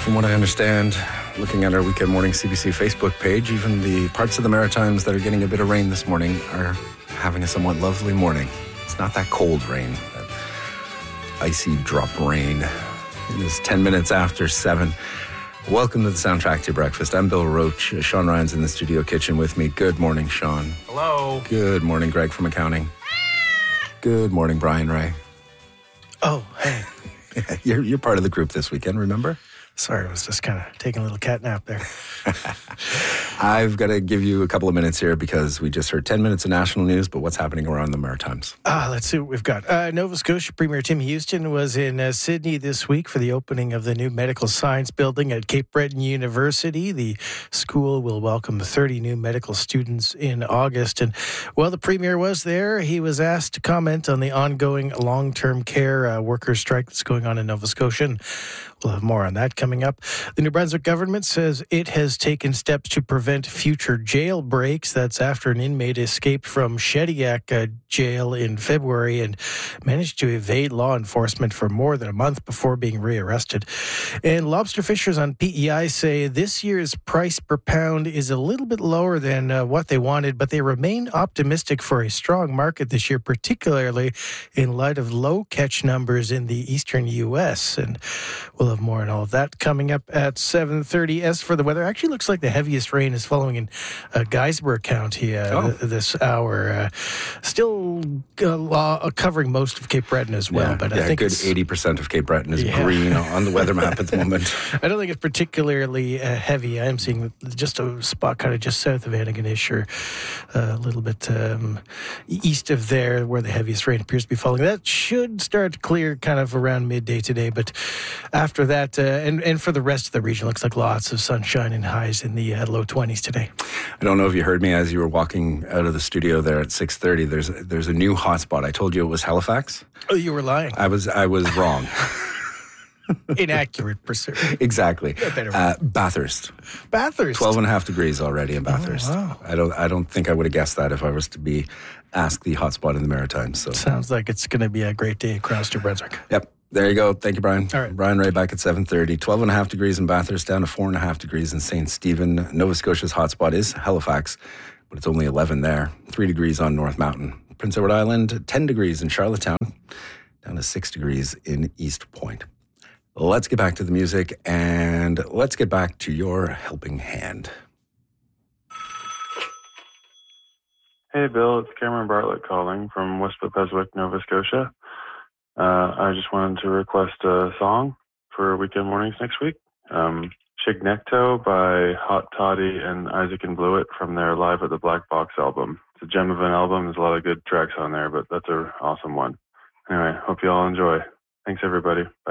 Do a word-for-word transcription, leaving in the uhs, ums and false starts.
From what I understand, looking at our Weekend Morning C B C Facebook page, even the parts of the Maritimes that are getting a bit of rain this morning are having a somewhat lovely morning. It's not that cold rain, that icy drop rain. It is ten minutes after seven. Welcome to the Soundtrack to Your Breakfast. I'm Bill Roach. Sean Ryan's in the studio kitchen with me. Good morning, Sean. Hello. Good morning, Greg from accounting. Good morning, Brian Ray. Oh, hey. You're you're part of the group this weekend, remember? Sorry, I was just kind of taking a little cat nap there. I've got to give you a couple of minutes here because we just heard ten minutes of national news, but what's happening around the Maritimes? Ah, let's see what we've got. Uh, Nova Scotia Premier Tim Houston was in uh, Sydney this week for the opening of the new medical science building at Cape Breton University. The school will welcome thirty new medical students in August. And while the Premier was there, he was asked to comment on the ongoing long-term care uh, workers' strike that's going on in Nova Scotia. And we'll have more on that coming up. The New Brunswick government says it has taken steps to prevent future jail breaks. That's after an inmate escaped from Shediac uh, jail in February and managed to evade law enforcement for more than a month before being rearrested. And lobster fishers on P E I say this year's price per pound is a little bit lower than uh, what they wanted, but they remain optimistic for a strong market this year, particularly in light of low catch numbers in the eastern U S. And we'll have more on all of that coming up at seven thirty. As for the weather, actually looks like the heaviest rain is following in uh, Geisberg County uh, oh. th- this hour. Uh, still uh, uh, covering most of Cape Breton as well. Yeah, but yeah, I think good it's, eighty percent of Cape Breton is Yeah. green on the weather map at the moment. I don't think it's particularly uh, heavy. I am seeing just a spot kind of just south of Antigonish or uh, a little bit um, east of there where the heaviest rain appears to be falling. That should start to clear kind of around midday today, but after that, uh, and, and for the rest of the region, looks like lots of sunshine and highs in the uh, low twenties today. I don't know if you heard me as you were walking out of the studio there at six thirty. There's there's a new hotspot. I told you it was Halifax. Oh, you were lying. I was I was wrong. Inaccurate, per se. Exactly. Uh, Bathurst. Bathurst. twelve and a half degrees already in Bathurst. Oh, wow. I don't I don't think I would have guessed that if I was to be asked the hotspot in the Maritimes. So Sounds like it's going to be a great day across New Brunswick. Yep. There you go. Thank you, Brian. All right. Brian Ray back at seven thirty. twelve and a half degrees in Bathurst, down to four and a half degrees in Saint Stephen. Nova Scotia's hotspot is Halifax, but it's only eleven there. three degrees on North Mountain. Prince Edward Island, ten degrees in Charlottetown, down to six degrees in East Point. Let's get back to the music, and let's get back to your helping hand. Hey, Bill, it's Cameron Bartlett calling from West Peswick, Nova Scotia. Uh, I just wanted to request a song for Weekend Mornings next week. Um, Shignecto by Hot Toddy and Isaac and Blewett from their Live at the Black Box album. It's a gem of an album. There's a lot of good tracks on there, but that's an awesome one. Anyway, hope you all enjoy. Thanks, everybody. Bye.